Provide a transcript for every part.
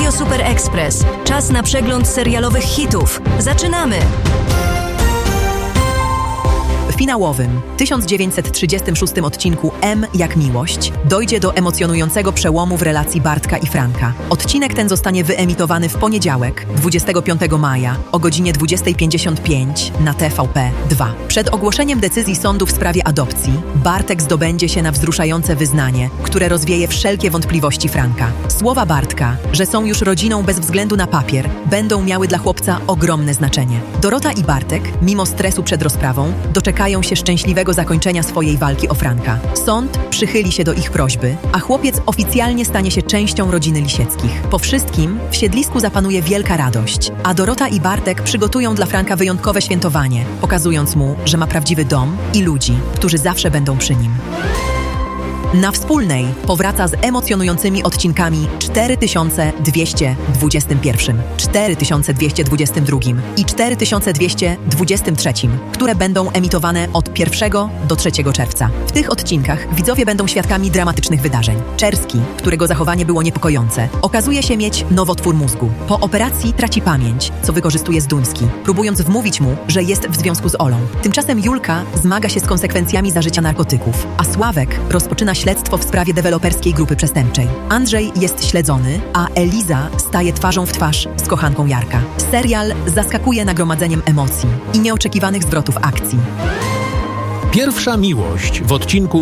Radio Super Express. Czas na przegląd serialowych hitów. Zaczynamy! W finałowym 1936 odcinku M jak miłość dojdzie do emocjonującego przełomu w relacji Bartka i Franka. Odcinek ten zostanie wyemitowany w poniedziałek, 25 maja o godzinie 20:55 na TVP2. Przed ogłoszeniem decyzji sądu w sprawie adopcji, Bartek zdobędzie się na wzruszające wyznanie, które rozwieje wszelkie wątpliwości Franka. Słowa Bartka, że są już rodziną bez względu na papier, będą miały dla chłopca ogromne znaczenie. Dorota i Bartek, mimo stresu przed rozprawą, doczekają się szczęśliwego zakończenia swojej walki o Franka. Sąd przychyli się do ich prośby, a chłopiec oficjalnie stanie się częścią rodziny Lisieckich. Po wszystkim w siedlisku zapanuje wielka radość, a Dorota i Bartek przygotują dla Franka wyjątkowe świętowanie, pokazując mu, że ma prawdziwy dom i ludzi, którzy zawsze będą przy nim. Na Wspólnej powraca z emocjonującymi odcinkami 4221, 4222 i 4223, które będą emitowane od 1 do 3 czerwca. W tych odcinkach widzowie będą świadkami dramatycznych wydarzeń. Czerski, którego zachowanie było niepokojące, okazuje się mieć nowotwór mózgu. Po operacji traci pamięć, co wykorzystuje Zduński, próbując wmówić mu, że jest w związku z Olą. Tymczasem Julka zmaga się z konsekwencjami zażycia narkotyków, a Sławek rozpoczyna śledztwo w sprawie deweloperskiej grupy przestępczej. Andrzej jest śledzony, a Eliza staje twarzą w twarz z kochanką Jarka. Serial zaskakuje nagromadzeniem emocji i nieoczekiwanych zwrotów akcji. Pierwsza miłość w odcinku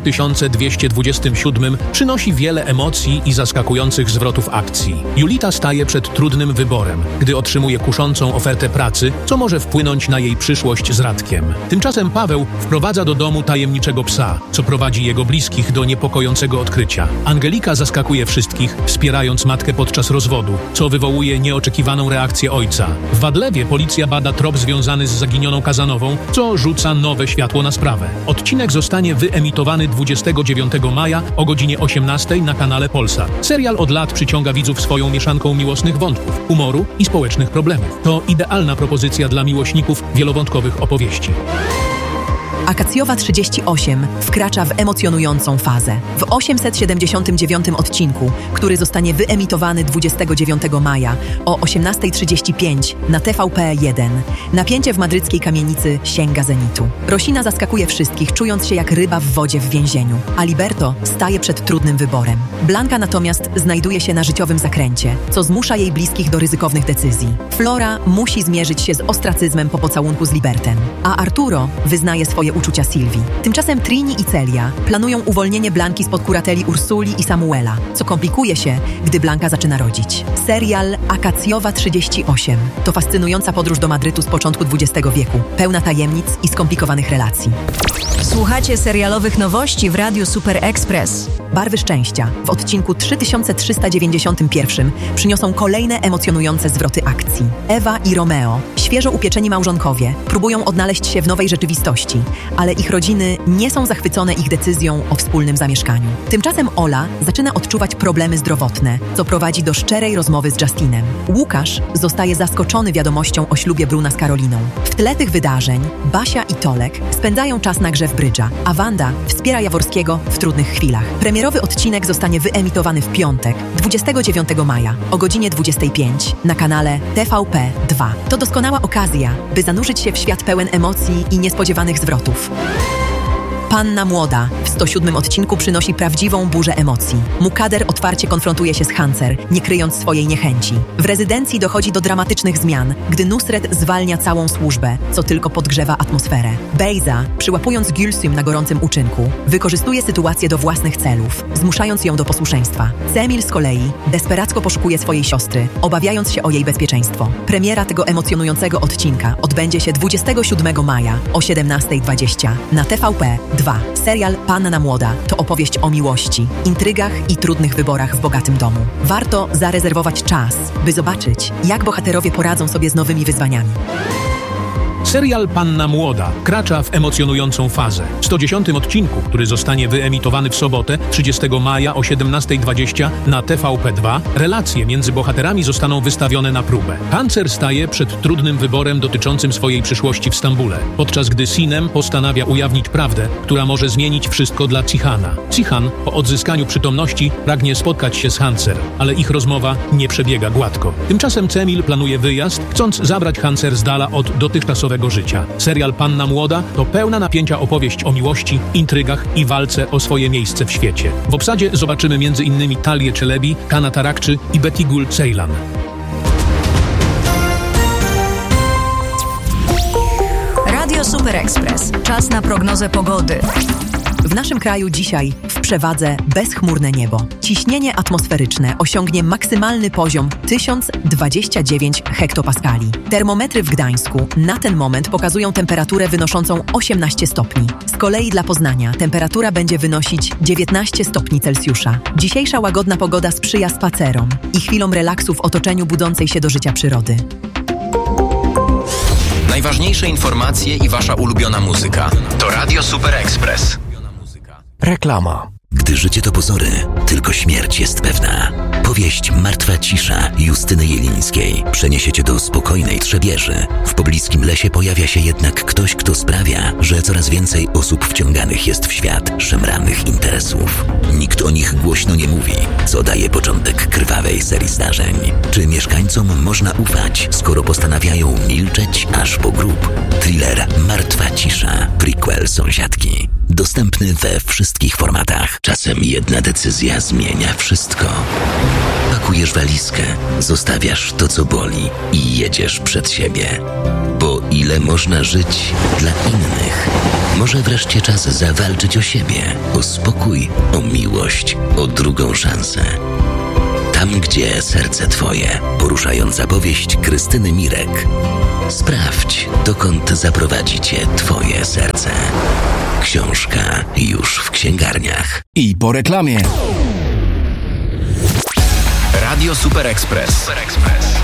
4227 przynosi wiele emocji i zaskakujących zwrotów akcji. Julita staje przed trudnym wyborem, gdy otrzymuje kuszącą ofertę pracy, co może wpłynąć na jej przyszłość z Radkiem. Tymczasem Paweł wprowadza do domu tajemniczego psa, co prowadzi jego bliskich do niepokojącego odkrycia. Angelika zaskakuje wszystkich, wspierając matkę podczas rozwodu, co wywołuje nieoczekiwaną reakcję ojca. W Wadlewie policja bada trop związany z zaginioną Kazanową, co rzuca nowe światło na sprawę. Odcinek zostanie wyemitowany 29 maja o godzinie 18 na kanale Polsat. Serial od lat przyciąga widzów swoją mieszanką miłosnych wątków, humoru i społecznych problemów. To idealna propozycja dla miłośników wielowątkowych opowieści. Akacjowa 38 wkracza w emocjonującą fazę. W 879 odcinku, który zostanie wyemitowany 29 maja o 18:35 na TVP1, napięcie w madryckiej kamienicy sięga zenitu. Rosina zaskakuje wszystkich, czując się jak ryba w wodzie w więzieniu, a Liberto staje przed trudnym wyborem. Blanka natomiast znajduje się na życiowym zakręcie, co zmusza jej bliskich do ryzykownych decyzji. Flora musi zmierzyć się z ostracyzmem po pocałunku z Libertem, a Arturo wyznaje swoje uczucia Sylwii. Tymczasem Trini i Celia planują uwolnienie Blanki spod kurateli Ursuli i Samuela, co komplikuje się, gdy Blanka zaczyna rodzić. Serial Akacjowa 38 to fascynująca podróż do Madrytu z początku XX wieku, pełna tajemnic i skomplikowanych relacji. Słuchacie serialowych nowości w Radiu Super Express. Barwy szczęścia w odcinku 3391 przyniosą kolejne emocjonujące zwroty akcji. Ewa i Romeo, świeżo upieczeni małżonkowie, próbują odnaleźć się w nowej rzeczywistości, ale ich rodziny nie są zachwycone ich decyzją o wspólnym zamieszkaniu. Tymczasem Ola zaczyna odczuwać problemy zdrowotne, co prowadzi do szczerej rozmowy z Justinem. Łukasz zostaje zaskoczony wiadomością o ślubie Bruna z Karoliną. W tle tych wydarzeń Basia i Tolek spędzają czas na grze w brydża, a Wanda wspiera Jaworskiego w trudnych chwilach. Premierowy odcinek zostanie wyemitowany w piątek, 29 maja o godzinie 25 na kanale TVP2. To doskonała okazja, by zanurzyć się w świat pełen emocji i niespodziewanych zwrotów. Panna Młoda w 107 odcinku przynosi prawdziwą burzę emocji. Mukader otwarcie konfrontuje się z Hancer, nie kryjąc swojej niechęci. W rezydencji dochodzi do dramatycznych zmian, gdy Nusret zwalnia całą służbę, co tylko podgrzewa atmosferę. Bejza, przyłapując Gülsüm na gorącym uczynku, wykorzystuje sytuację do własnych celów, zmuszając ją do posłuszeństwa. Cemil z kolei desperacko poszukuje swojej siostry, obawiając się o jej bezpieczeństwo. Premiera tego emocjonującego odcinka odbędzie się 27 maja o 17:20 na TVP2. Serial Panna Młoda to opowieść o miłości, intrygach i trudnych wyborach w bogatym domu. Warto zarezerwować czas, by zobaczyć, jak bohaterowie poradzą sobie z nowymi wyzwaniami. Serial Panna Młoda kracza w emocjonującą fazę. W 110 odcinku, który zostanie wyemitowany w sobotę, 30 maja o 17:20 na TVP2, relacje między bohaterami zostaną wystawione na próbę. Hancer staje przed trudnym wyborem dotyczącym swojej przyszłości w Stambule, podczas gdy Sinem postanawia ujawnić prawdę, która może zmienić wszystko dla Cihana. Cihan po odzyskaniu przytomności pragnie spotkać się z Hancer, ale ich rozmowa nie przebiega gładko. Tymczasem Cemil planuje wyjazd, chcąc zabrać Hancer z dala od dotychczasowego życia. Serial Panna Młoda to pełna napięcia opowieść o miłości, intrygach i walce o swoje miejsce w świecie. W obsadzie zobaczymy m.in. Talię Czelebi, Kana Tarakczy i Betty Gul Ceylan. Radio Super Express. Czas na prognozę pogody. W naszym kraju dzisiaj w przewadze bezchmurne niebo. Ciśnienie atmosferyczne osiągnie maksymalny poziom 1029 hektopaskali. Termometry w Gdańsku na ten moment pokazują temperaturę wynoszącą 18 stopni. Z kolei dla Poznania temperatura będzie wynosić 19 stopni Celsjusza. Dzisiejsza łagodna pogoda sprzyja spacerom i chwilom relaksu w otoczeniu budzącej się do życia przyrody. Najważniejsze informacje i wasza ulubiona muzyka. To Radio Super Express. Reklama. Gdy życie to pozory, tylko śmierć jest pewna. Powieść Martwa cisza Justyny Jelińskiej przeniesie cię do spokojnej Trzebieży. W pobliskim lesie pojawia się jednak ktoś, kto sprawia, że coraz więcej osób wciąganych jest w świat szemranych interesów. Nikt o nich głośno nie mówi, co daje początek krwawej serii zdarzeń. Czy mieszkańcom można ufać, skoro postanawiają milczeć aż po grób? Thriller Martwa cisza, prequel Sąsiadki. Dostępny we wszystkich formatach. Czasem jedna decyzja zmienia wszystko. Pakujesz walizkę, zostawiasz to, co boli i jedziesz przed siebie. Bo ile można żyć dla innych? Może wreszcie czas zawalczyć o siebie, o spokój, o miłość, o drugą szansę. Tam, gdzie serce twoje. Poruszająca powieść Krystyny Mirek. Sprawdź, dokąd zaprowadzi cię twoje serce. Książka już w księgarniach. I po reklamie. Radio Super Express.